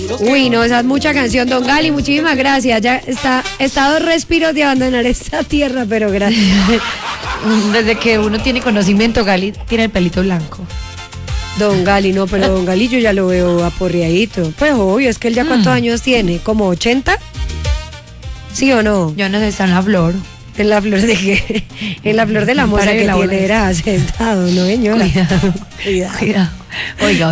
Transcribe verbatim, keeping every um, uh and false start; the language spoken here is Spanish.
Uy, no, esa es mucha canción, don Gali, muchísimas gracias. Ya está, está a dos respiros de abandonar esta tierra, pero gracias. Desde que uno tiene conocimiento, Gali tiene el pelito blanco. Don Gali, no, pero don Gali yo ya lo veo aporreadito. Pues obvio, es que él ya cuántos mm. años tiene, ¿como ochenta? ¿Sí o no? Yo no sé, está en la flor. En la flor de qué? En la flor de la moza que tiene, era sentado, ¿no, señora? Cuidado, cuidado. Cuidado. Oiga,